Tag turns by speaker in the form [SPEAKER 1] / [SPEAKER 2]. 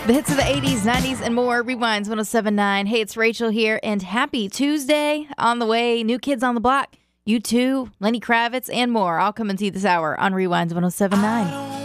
[SPEAKER 1] The hits of the 80s, 90s, and more. Rewinds 1079. Hey, it's Rachel here, and happy Tuesday. On the way, New Kids on the Block, U2, Lenny Kravitz, and more. All coming to you this hour on Rewinds 1079.